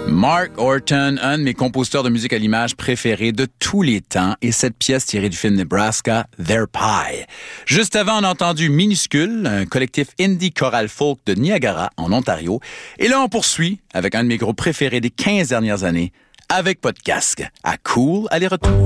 Mark Orton, un de mes compositeurs de musique à l'image préférés de tous les temps, et cette pièce tirée du film Nebraska, Their Pie. Juste avant, on a entendu Minuscule, un collectif indie choral folk de Niagara, en Ontario. Et là, on poursuit avec un de mes groupes préférés des 15 dernières années, avec Pas de casque, à Cool aller-retour.